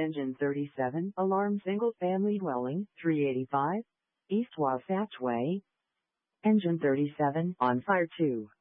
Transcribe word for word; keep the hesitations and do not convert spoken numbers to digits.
Engine thirty-seven, alarm single-family dwelling, three eighty-five, East Wasatch Way. Engine thirty-seven, on fire two.